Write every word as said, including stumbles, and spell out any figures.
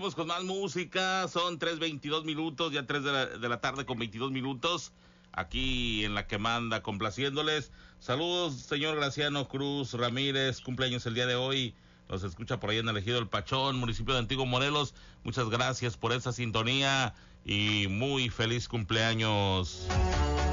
seguimos con más música. Son tres veintidós minutos, ya tres de la, de la tarde con veintidós minutos. Aquí en La Que Manda, complaciéndoles. Saludos, señor Graciano Cruz Ramírez, cumpleaños el día de hoy. Nos escucha por ahí en el Ejido El Pachón, municipio de Antiguo Morelos. Muchas gracias por esa sintonía y muy feliz cumpleaños.